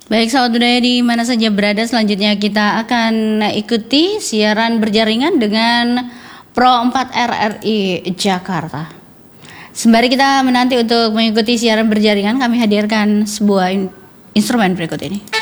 Baik sahabat budaya di mana saja berada, selanjutnya kita akan ikuti siaran berjaringan dengan Pro 4 RRI Jakarta. Sembari kita menanti untuk mengikuti siaran berjaringan, kami hadirkan sebuah instrumen berikut ini.